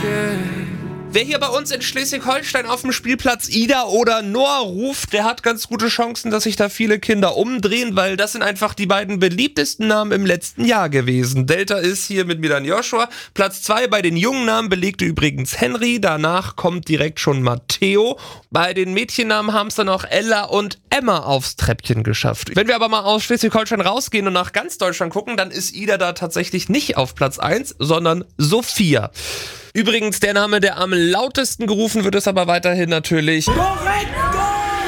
Wer hier bei uns in Schleswig-Holstein auf dem Spielplatz Ida oder Noah ruft, der hat ganz gute Chancen, dass sich da viele Kinder umdrehen, weil das sind einfach die beiden beliebtesten Namen im letzten Jahr gewesen. Delta ist hier mit mir dann Joshua. Platz 2 bei den jungen Namen belegte übrigens Henry. Danach kommt direkt schon Matteo. Bei den Mädchennamen haben es dann auch Ella und Emma aufs Treppchen geschafft. Wenn wir aber mal aus Schleswig-Holstein rausgehen und nach ganz Deutschland gucken, dann ist Ida da tatsächlich nicht auf Platz 1, sondern Sophia. Übrigens der Name, der am lautesten gerufen wird, ist aber weiterhin natürlich... Korrekt!